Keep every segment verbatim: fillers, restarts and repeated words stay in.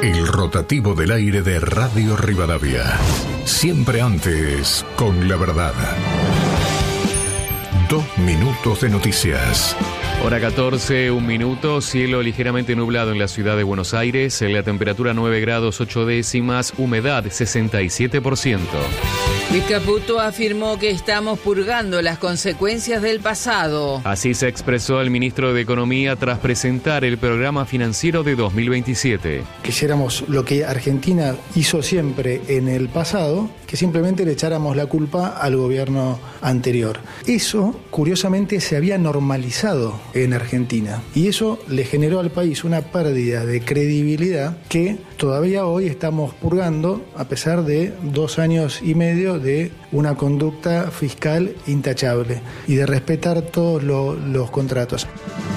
El rotativo del aire de Radio Rivadavia. Siempre antes, con la verdad. Dos minutos de noticias. Hora catorce, un minuto, cielo ligeramente nublado en la ciudad de Buenos Aires, la temperatura nueve grados ocho décimas, humedad sesenta y siete por ciento. Luis Caputo afirmó que estamos purgando las consecuencias del pasado. Así se expresó el ministro de Economía tras presentar el programa financiero de dos mil veintisiete. Quisiéramos lo que Argentina hizo siempre en el pasado, que simplemente le echáramos la culpa al gobierno anterior. Eso, curiosamente, se había normalizado en Argentina y eso le generó al país una pérdida de credibilidad que todavía hoy estamos purgando a pesar de dos años y medio de una conducta fiscal intachable y de respetar todos lo, los contratos.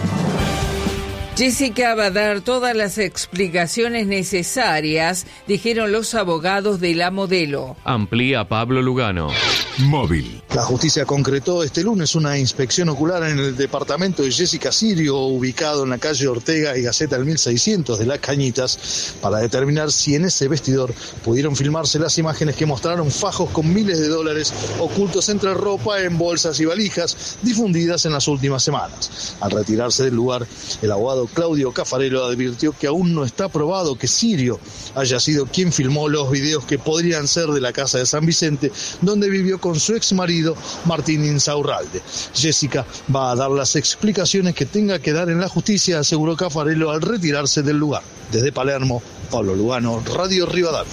Jessica va a dar todas las explicaciones necesarias, dijeron los abogados de la modelo. Amplía Pablo Lugano. Móvil. La justicia concretó este lunes una inspección ocular en el departamento de Jessica Sirio, ubicado en la calle Ortega y Gaceta del mil seiscientos de Las Cañitas, para determinar si en ese vestidor pudieron filmarse las imágenes que mostraron fajos con miles de dólares ocultos entre ropa, en bolsas y valijas, difundidas en las últimas semanas. Al retirarse del lugar, el abogado Claudio Caffarello advirtió que aún no está probado que Sirio haya sido quien filmó los videos que podrían ser de la casa de San Vicente, donde vivió con su ex marido Martín Insaurralde. Jessica va a dar las explicaciones que tenga que dar en la justicia, aseguró Caffarello al retirarse del lugar. Desde Palermo, Pablo Lugano, Radio Rivadavia.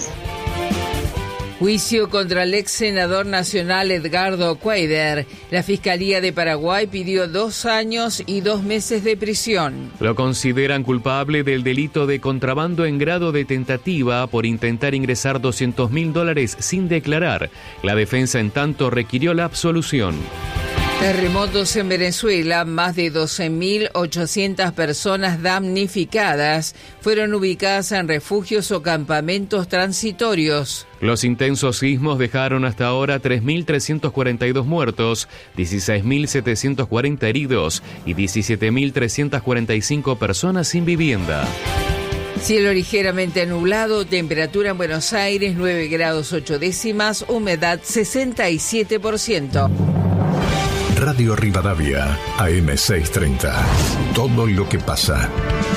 Juicio contra el ex senador nacional Edgardo Cuéllar. La Fiscalía de Paraguay pidió dos años y dos meses de prisión. Lo consideran culpable del delito de contrabando en grado de tentativa por intentar ingresar doscientos mil dólares sin declarar. La defensa, en tanto, requirió la absolución. Terremotos en Venezuela, más de doce mil ochocientas personas damnificadas fueron ubicadas en refugios o campamentos transitorios. Los intensos sismos dejaron hasta ahora tres mil trescientos cuarenta y dos muertos, dieciséis mil setecientos cuarenta heridos y diecisiete mil trescientos cuarenta y cinco personas sin vivienda. Cielo ligeramente nublado, temperatura en Buenos Aires nueve grados ocho décimas, humedad sesenta y siete por ciento. Radio Rivadavia, A M seiscientos treinta. Todo lo que pasa.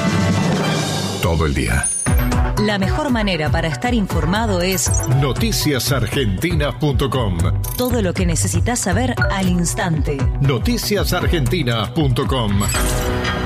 Todo el día. La mejor manera para estar informado es noticias argentinas punto com. Todo lo que necesitas saber al instante. noticias argentinas punto com.